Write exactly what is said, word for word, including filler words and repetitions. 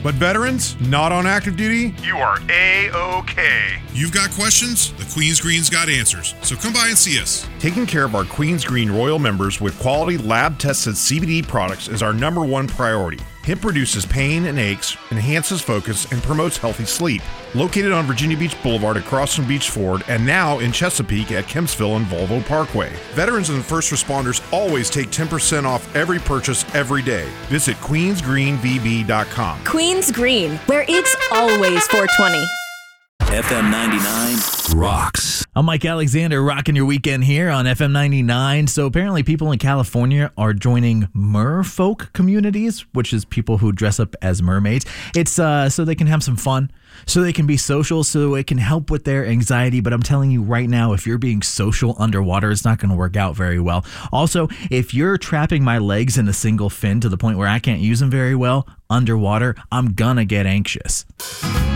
But veterans, not on active duty, You are A-OK. You've got questions? The Queen's Green's got answers. So come by and see us. taking care of our Queen's Green Royal members with quality lab-tested C B D products is our number one priority. Hemp reduces pain and aches, enhances focus, and promotes healthy sleep. Located on Virginia Beach Boulevard across from Beach Ford, and now in Chesapeake at Kempsville and Volvo Parkway. Veterans and first responders always take ten percent off every purchase every day. Visit queens green v b dot com. Queen's Green, where it's always four twenty. F M ninety-nine rocks. I'm Mike Alexander, rocking your weekend here on F M ninety-nine. So apparently people in California are joining merfolk communities, which is people who dress up as mermaids. It's uh, so they can have some fun, so they can be social, so it can help with their anxiety. But I'm telling you right now, if you're being social underwater, it's not going to work out very well. Also, if you're trapping my legs in a single fin to the point where I can't use them very well underwater, I'm gonna get anxious.